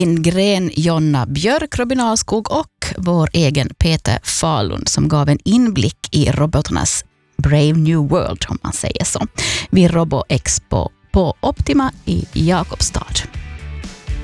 Gren, Jonna Björk, Robin Alskog och vår egen Peter Falun som gav en inblick i robotarnas Brave New World, om man säger så, vid RoboExpo på Optima i Jakobstad.